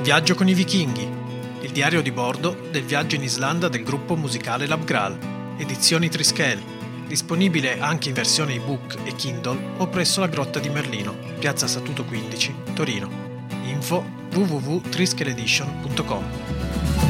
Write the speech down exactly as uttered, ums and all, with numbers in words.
Viaggio con i vichinghi, il diario di bordo del viaggio in Islanda del gruppo musicale Labgral, edizioni Trischel, disponibile anche in versione ebook e Kindle o presso la Grotta di Merlino, piazza Statuto quindici, Torino. Info w w w punto trischeledition punto com.